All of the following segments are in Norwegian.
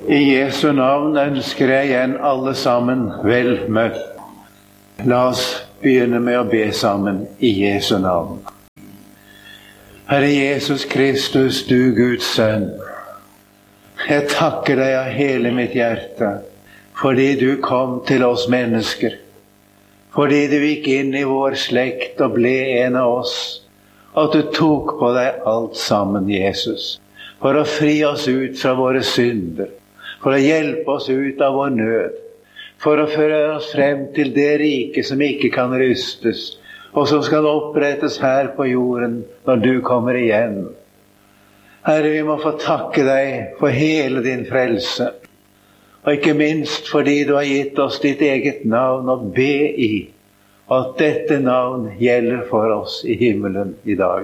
I Jesu navn ønsker jeg igjen alle sammen vel møtt. La oss begynne med å be sammen i Jesu navn. Herre Jesus Kristus, du Guds sønn. Jeg takker deg av hele mitt hjerte, fordi du kom til oss mennesker. Fordi du gikk inn i vår slekt og ble en av oss. At du tok på deg alt sammen, Jesus. For å fri oss ut fra våre synder. For å hjelpe oss ut av vår nød. For å føre oss frem til det rike som ikke kan rystes, og som skal opprettes her på jorden når du kommer igjen. Herre, vi må få takke deg for hele din frelse, og ikke minst fordi du har gitt oss ditt eget navn å be i, og at dette navn gjelder for oss i himmelen i dag.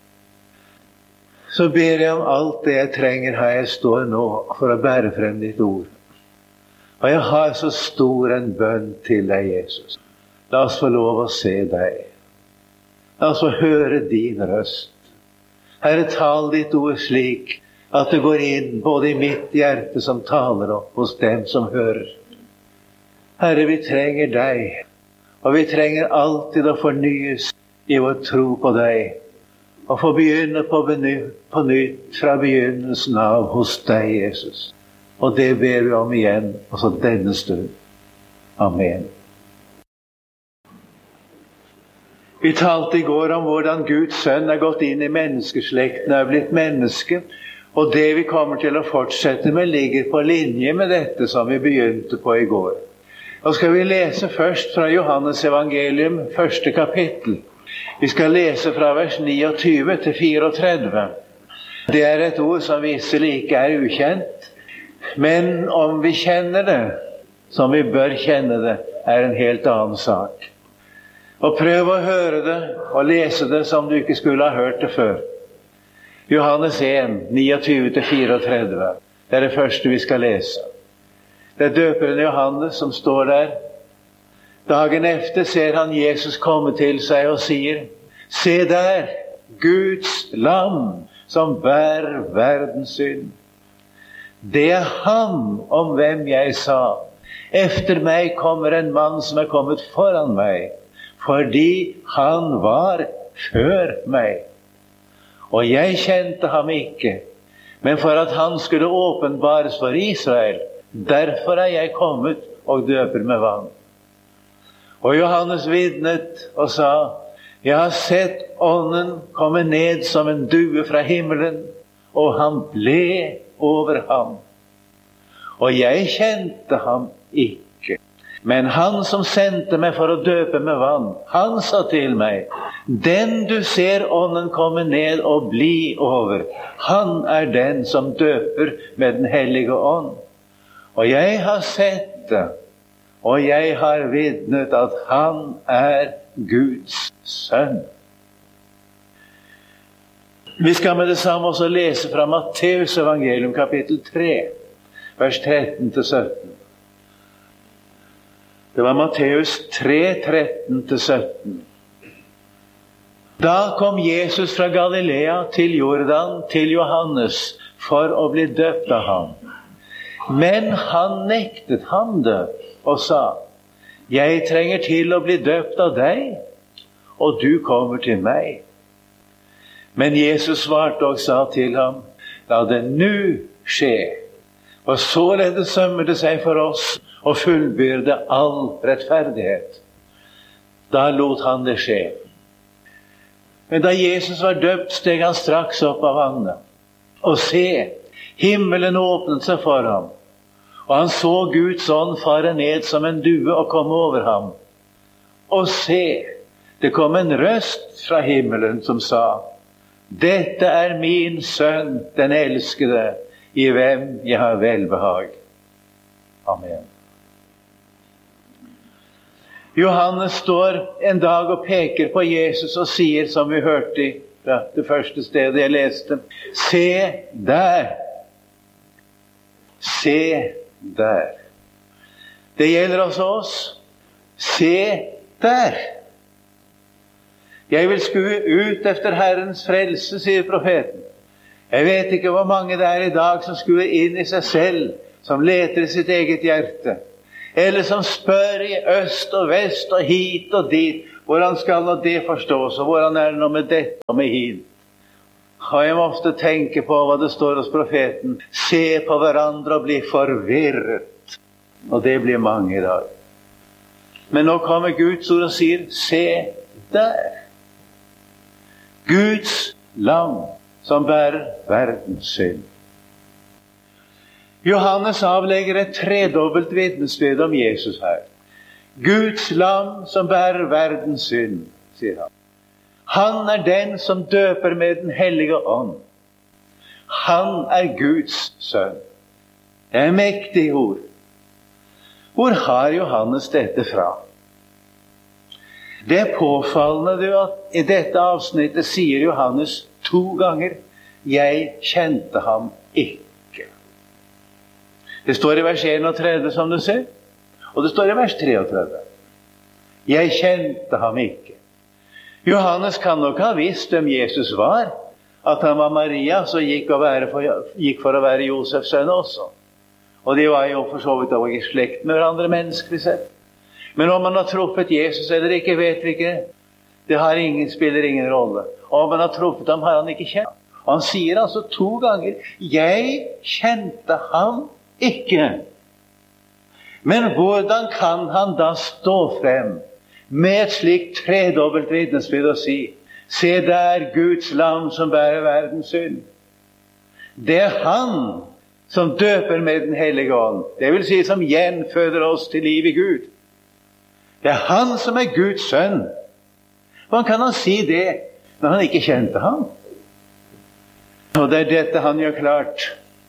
Så ber jeg om alt det jeg trenger her jeg står nå for å bære frem ditt ord. Og jeg har så stor en bønn til deg, Jesus. La oss få lov å se deg. La oss få høre din røst. Herre, tal ditt ord slik at det går inn både i mitt hjerte som taler og hos dem som hører. Herre, vi trenger deg, og vi trenger alltid å fornyes i vår tro på deg, og få begynne på nytt fra begynnelsen av hos deg, Jesus. Og det ber vi om igjen, også denne stund. Amen. Vi talte i går om hvordan Guds sønn er gått inn i menneskeslekten, er blitt menneske, og det vi kommer til å fortsette med ligger på linje med dette som vi begynte på i går. Nå skal vi lese først fra Johannes evangelium, 1. kapittel. Vi skal lese fra vers 29 til 34. Det er et ord som visselig ikke er ukjent, men om vi kjenner det, som vi bør kjenne det, er en helt annen sak. Og prøv å høre det og lese det som du ikke skulle ha hørt det før. Johannes 1, 29-34. Det er det første vi skal lese. Det er døperen Johannes som står der. Dagen efter ser han Jesus komme til seg og sier, «Se der, Guds lam som bærer verdens synd. Det er han om hvem jeg sa, efter meg kommer en mann som er kommet foran meg, fordi han var før meg. Og jeg kjente ham ikke, men for at han skulle åpenbares for Israel, derfor er jeg kommet og døper med vann. Og Johannes vidnet og sa, jeg har sett ånden komme ned som en due fra himmelen, og han ble over ham. Og jeg kjente ham ikke. Men han som sendte meg for å døpe med vann, han sa til meg, den du ser ånden komme ned og bli over, han er den som døper med den hellige ånd. Og jeg har sett det, og jeg har vidnet at han er Guds sønn. Vi skal med det samme også lese fra Matteus evangelium kapittel 3, vers 13-17. Det var Matteus 3, 13-17. Da kom Jesus fra Galilea til Jordan, til Johannes, for å bli døpt av ham. Men han nektet ham det, og sa, jeg trenger til å bli døpt av deg, og du kommer til meg. Men Jesus svarte og sa til ham, la det nå skje, og således sømmer det seg for oss å fullbyrde all rettferdighet. Da lot han det skje. Men da Jesus var døpt, steg han straks opp av vannet, og se, himmelen åpnet seg for ham, og han så Guds ånd fare ned som en due og komme over ham. Og se, det kom en røst fra himmelen som sa, dette er min sønn, den elskede, i hvem jeg har velbehag. Amen. Johannes står en dag og peker på Jesus og sier, som vi hørte i det første stedet jeg leste, se der. Se der. Det gjelder også oss. Se der. Jeg vil skue ut efter Herrens frelse, sier profeten. Jeg vet ikke hvor mange det er i dag som skuer inn i seg selv som leter i sitt eget hjerte, eller som spør i øst og vest og hit og dit, hvordan skal nå det forstås, og hvordan det nå med dette og med hit. Og jeg må ofte tenke på hva det står hos profeten, se på hverandre og bli forvirret. Og det blir mange i dag. Men nå kommer Guds ord og sier, se der. Guds lam som bærer verdens synd. Johannes avlegger et tredobbelt vitnesbyrd om Jesus her. Guds lam som bærer verdens synd, sier han. Han er den som døper med den hellige ånd. Han er Guds sønn. Det er mektige ord. Hvor har Johannes dette fra? Det er påfallende at i dette avsnittet sier Johannes 2 ganger, jeg kjente ham ikke. Det står i vers 31 som du ser, og det står i vers 33. Jeg kjente ham ikke. Johannes kan nok ha visst hvem Jesus var, at han var Maria, så gikk for å være Josefs sønn også. Og de var jo for så vidt også i slekt med hverandre menneskelig sett. Men om man har truffet Jesus eller ikke, vet vi ikke. Det spiller ingen rolle. Og om man har truffet ham, har han ikke kjent. Og han sier altså 2 ganger, jeg kjente ham ikke. Men hvordan kan han da stå frem med et slikt tredobbelt vitnesbyrd og si, se der Guds lam som bærer verdens synd. Det er han som døper med den hellige ånd. Det vil si som gjenføder oss til liv i Gud. Det er han som er Guds sønn. Hvordan kan han si det når han ikke kjente ham? Og det er dette han gjør klart.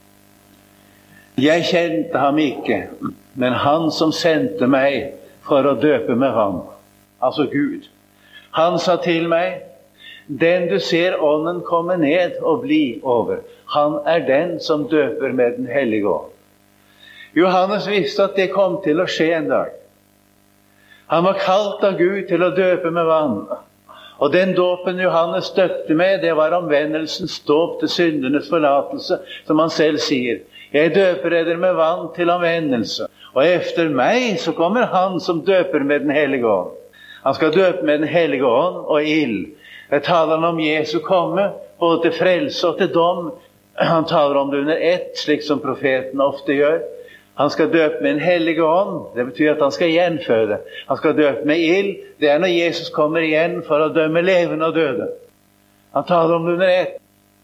Jeg kjente ham ikke, men han som sendte meg for å døpe med ham, altså Gud. Han sa til meg, den du ser ånden komme ned og bli over, han er den som døper med den hellige ånd. Johannes visste at det kom til å skje en dag. Han var kalt av Gud til å døpe med vann. Og den dåpen Johannes døpte med, det var omvendelsens dåp til syndenes forlatelse, som han selv sier. Jeg døper eder med vann til omvendelse, og efter meg så kommer han som døper med den hellige ånd. Han skal døpe med den hellige ånd og ild. Det taler om Jesu komme, både til frelse og til dom. Han taler om det under ett, slik som profeten ofte gjør. Han skal døpe med den hellige ånd, det betyr at han skal gjenføde. Han skal døpe med ild, det er når Jesus kommer igjen for å dømme levende og døde. Han taler om det under ett.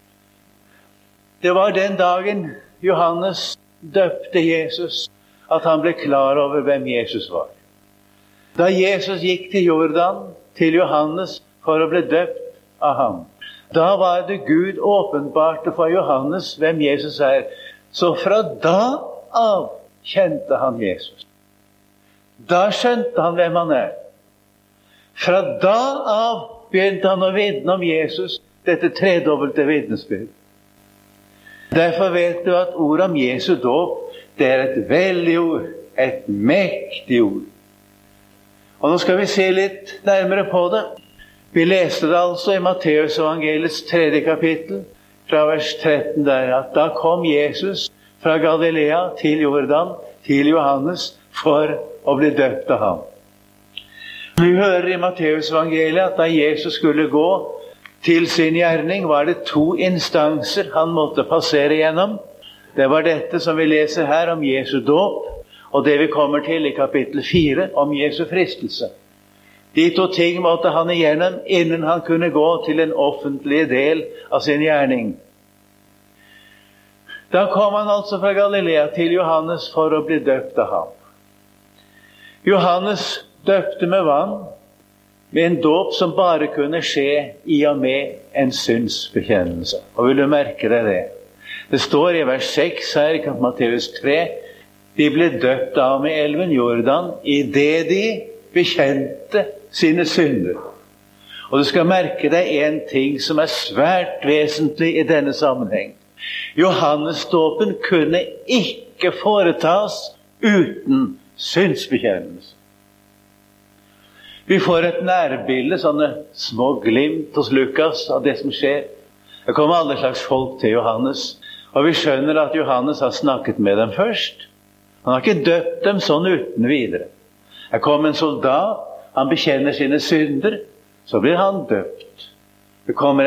Det var den dagen Johannes døpte Jesus, at han ble klar over hvem Jesus var. Da Jesus gikk til Jordan, til Johannes, for å bli døpt av ham, da var det Gud åpenbarte for Johannes hvem Jesus er. Så fra da av kjente han Jesus. Da skjønte han hvem han er. Fra da av begynte han å vitne om Jesus, dette tredobbelte vitnesbyrd. Derfor vet du at ordet om Jesu dåp, det er et veldig ord, et mektig ord. Og nå skal vi se litt nærmere på det. Vi leste det altså i Matteus evangeliets 3. kapittel, fra vers 13 der, at da kom Jesus fra Galilea til Jordan, til Johannes, for å bli døpt av ham. Vi hører i Matteus evangeliet at da Jesus skulle gå til sin gjerning, var det 2 instanser han måtte passere gjennom. Det var dette som vi leser her om Jesu dåp, og det vi kommer til i kapittel 4 om Jesu fristelse. De 2 ting måtte han igjennom innen han kunne gå til en offentlig del av sin gjerning. Da kom han altså fra Galilea til Johannes for å bli døpt av ham. Johannes døpte med vann, med en dåp som bare kunne skje i og med en syndsbekjennelse. Og vil du merke deg det? Det står i vers 6 her i Matteus 3, de ble døpt av med elven Jordan i det de bekjente sine synder. Og du skal merke deg en ting som er svært vesentlig i denne sammenheng. Johannes-dåpen kunne ikke foretas uten syndsbekjennelse. Vi får et nærbilde, sånne små glimt hos Lukas av det som skjer. Det kom alle slags folk til Johannes, Og vi skjønner at Johannes har snakket med dem først. Han har ikke døpt dem sånn uten videre. Her kommer en soldat, han bekjenner sine synder, så blir han døpt. Det kommer